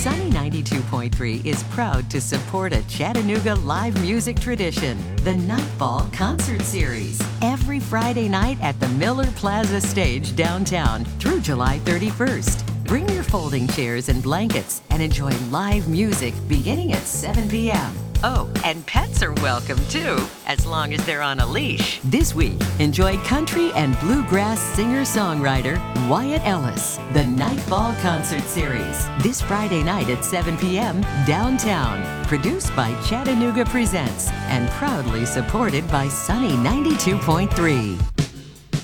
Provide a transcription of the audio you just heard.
Sunny 92.3 is proud to support a Chattanooga live music tradition, the Nightfall Concert Series, every Friday night at the Miller Plaza Stage downtown through July 31st. Bring your folding chairs and blankets and enjoy live music beginning at 7 p.m. Oh, and pets are welcome too, as long as they're on a leash. This week, enjoy country and bluegrass singer-songwriter Wyatt Ellis, the Nightfall Concert Series, this Friday night at 7 p.m. downtown. Produced by Chattanooga Presents and proudly supported by Sunny 92.3.